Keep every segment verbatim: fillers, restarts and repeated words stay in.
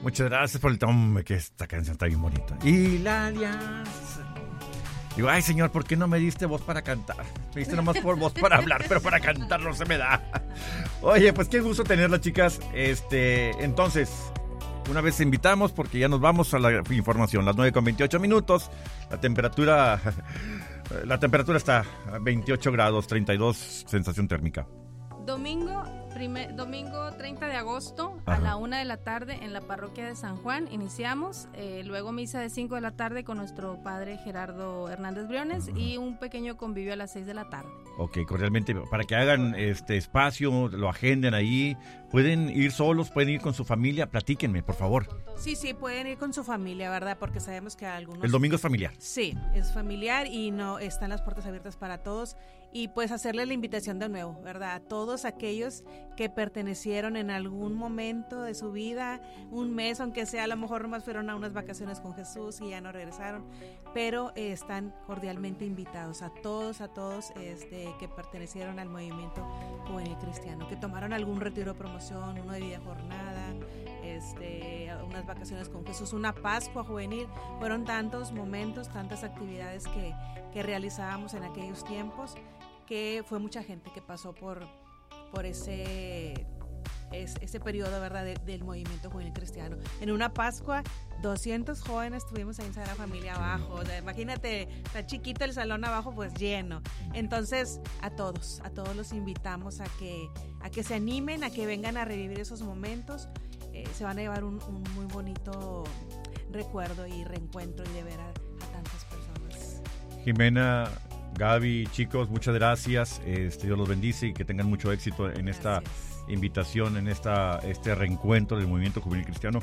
Muchas gracias por el tomo, que esta canción está bien bonita. Y la alianza. Digo, ay, señor, ¿por qué no me diste voz para cantar? Me diste nomás por voz para hablar, pero para cantar no se me da. Oye, pues qué gusto tenerlas, chicas. Este, entonces, una vez invitamos, porque ya nos vamos a la información, las nueve con veintiocho minutos. La temperatura, la temperatura está a veintiocho grados, treinta y dos, sensación térmica. Domingo, primer, domingo treinta de agosto, Ajá. a la una de la tarde en la parroquia de San Juan iniciamos, eh, luego misa de cinco de la tarde con nuestro padre Gerardo Hernández Briones uh-huh. y un pequeño convivio a las seis de la tarde. Ok, cordialmente, para que hagan este espacio, lo agenden ahí, pueden ir solos, pueden ir con su familia, platíquenme, por favor. Sí, sí, pueden ir con su familia, ¿verdad? Porque sabemos que algunos... El domingo es familiar. Sí, es familiar y no están las puertas abiertas para todos. Y pues hacerle la invitación de nuevo, ¿verdad? A todos aquellos que pertenecieron en algún momento de su vida, un mes, aunque sea, a lo mejor nomás fueron a unas vacaciones con Jesús y ya no regresaron, pero eh, están cordialmente invitados a todos, a todos este, que pertenecieron al movimiento juvenil cristiano, que tomaron algún retiro de promoción, uno de vida jornada, este, unas vacaciones con Jesús, una Pascua juvenil. Fueron tantos momentos, tantas actividades que, que realizábamos en aquellos tiempos, que fue mucha gente que pasó por, por ese, ese, ese periodo, ¿verdad? De, del movimiento juvenil cristiano. En una Pascua, doscientos jóvenes estuvimos ahí en Sagrada Familia abajo. O sea, imagínate, está chiquito el salón abajo, pues lleno. Entonces, a todos, a todos los invitamos a que, a que se animen, a que vengan a revivir esos momentos. Eh, se van a llevar un, un muy bonito recuerdo y reencuentro y de ver a, a tantas personas. Jimena, Gaby, chicos, muchas gracias. Este, Dios los bendice y que tengan mucho éxito en gracias. Esta invitación, en esta este reencuentro del movimiento juvenil cristiano.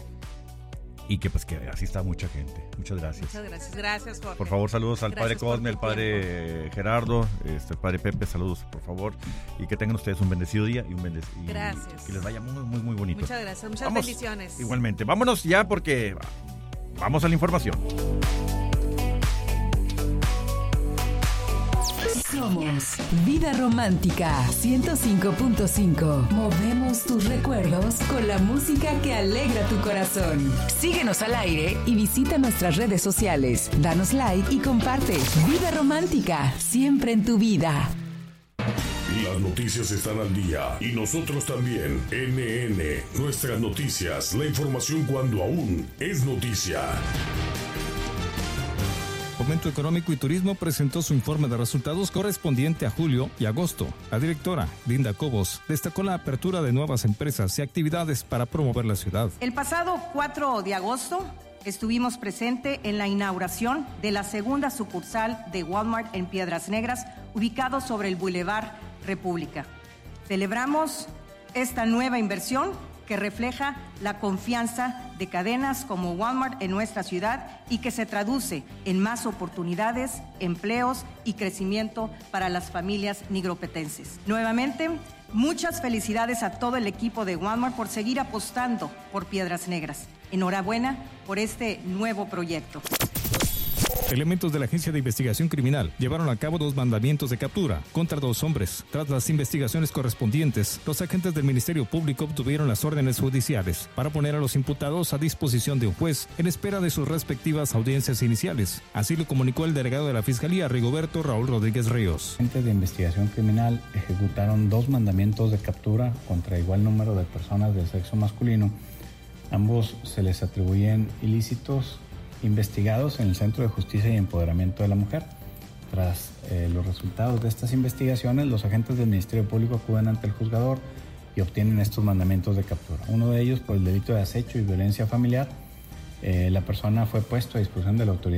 Y que pues que asista mucha gente. Muchas gracias. Muchas gracias, gracias Jorge. Por favor, saludos al gracias padre Cosme, al padre tiempo. Gerardo, este, el padre Pepe, saludos por favor. Y que tengan ustedes un bendecido día y un bendecido. Gracias. Que les vaya muy, muy, muy bonito. Muchas gracias, muchas Vamos, bendiciones. Igualmente. Vámonos ya porque vamos a la información. Somos Vida Romántica ciento cinco punto cinco. Movemos tus recuerdos con la música que alegra tu corazón. Síguenos al aire y visita nuestras redes sociales. Danos like y comparte. Vida Romántica, siempre en tu vida. Las noticias están al día y nosotros también. N N, nuestras noticias, la información cuando aún es noticia. Fomento Económico y Turismo presentó su informe de resultados correspondiente a julio y agosto. La directora, Linda Cobos, destacó la apertura de nuevas empresas y actividades para promover la ciudad. El pasado cuatro de agosto estuvimos presentes en la inauguración de la segunda sucursal de Walmart en Piedras Negras, ubicado sobre el Boulevard República. Celebramos esta nueva inversión que refleja la confianza de cadenas como Walmart en nuestra ciudad y que se traduce en más oportunidades, empleos y crecimiento para las familias nigropetenses. Nuevamente, muchas felicidades a todo el equipo de Walmart por seguir apostando por Piedras Negras. Enhorabuena por este nuevo proyecto. Elementos de la Agencia de Investigación Criminal llevaron a cabo dos mandamientos de captura contra dos hombres. Tras las investigaciones correspondientes, los agentes del Ministerio Público obtuvieron las órdenes judiciales para poner a los imputados a disposición de un juez en espera de sus respectivas audiencias iniciales. Así lo comunicó el delegado de la Fiscalía, Rigoberto Raúl Rodríguez Ríos. Agentes de Investigación Criminal ejecutaron dos mandamientos de captura contra igual número de personas del sexo masculino. Ambos se les atribuyen ilícitos investigados en el Centro de Justicia y Empoderamiento de la Mujer. Tras eh, los resultados de estas investigaciones, los agentes del Ministerio Público acuden ante el juzgador y obtienen estos mandamientos de captura. Uno de ellos por el delito de acecho y violencia familiar. Eh, la persona fue puesto a disposición de la autoridad